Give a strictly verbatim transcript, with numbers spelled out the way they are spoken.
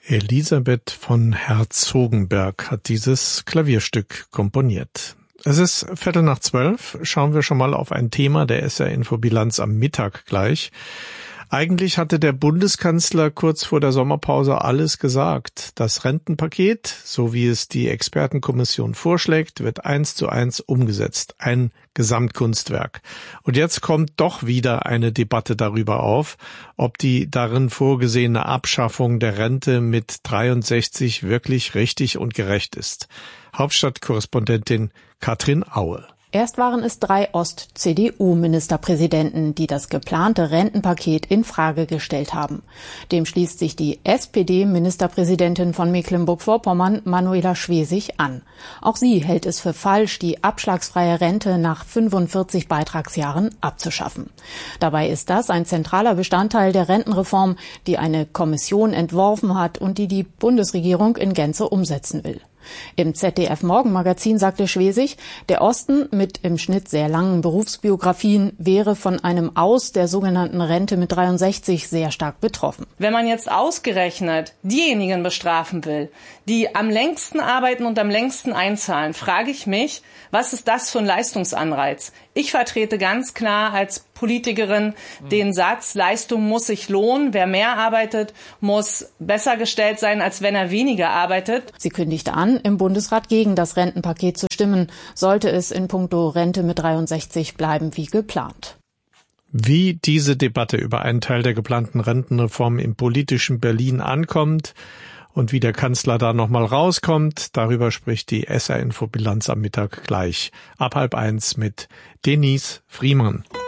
Elisabeth von Herzogenberg hat dieses Klavierstück komponiert. Es ist Viertel nach zwölf. Schauen wir schon mal auf ein Thema der S R-Info-Bilanz am Mittag gleich. Eigentlich hatte der Bundeskanzler kurz vor der Sommerpause alles gesagt. Das Rentenpaket, so wie es die Expertenkommission vorschlägt, wird eins zu eins umgesetzt. Ein Gesamtkunstwerk. Und jetzt kommt doch wieder eine Debatte darüber auf, ob die darin vorgesehene Abschaffung der Rente mit dreiundsechzig wirklich richtig und gerecht ist. Hauptstadtkorrespondentin Katrin Aue. Erst waren es drei Ost-C D U-Ministerpräsidenten, die das geplante Rentenpaket in Frage gestellt haben. Dem schließt sich die S P D-Ministerpräsidentin von Mecklenburg-Vorpommern, Manuela Schwesig, an. Auch sie hält es für falsch, die abschlagsfreie Rente nach fünfundvierzig Beitragsjahren abzuschaffen. Dabei ist das ein zentraler Bestandteil der Rentenreform, die eine Kommission entworfen hat und die die Bundesregierung in Gänze umsetzen will. Im Z D F-Morgenmagazin sagte Schwesig, der Osten mit im Schnitt sehr langen Berufsbiografien wäre von einem Aus der sogenannten Rente mit dreiundsechzig sehr stark betroffen. Wenn man jetzt ausgerechnet diejenigen bestrafen will, die am längsten arbeiten und am längsten einzahlen, frage ich mich, was ist das für ein Leistungsanreiz? Ich vertrete ganz klar als Politikerin den Satz, Leistung muss sich lohnen. Wer mehr arbeitet, muss besser gestellt sein, als wenn er weniger arbeitet. Sie kündigte an, im Bundesrat gegen das Rentenpaket zu stimmen, sollte es in puncto Rente mit dreiundsechzig bleiben wie geplant. Wie diese Debatte über einen Teil der geplanten Rentenreform im politischen Berlin ankommt und wie der Kanzler da nochmal rauskommt, darüber spricht die S R-Info-Bilanz am Mittag gleich ab halb eins mit Denise Friemann.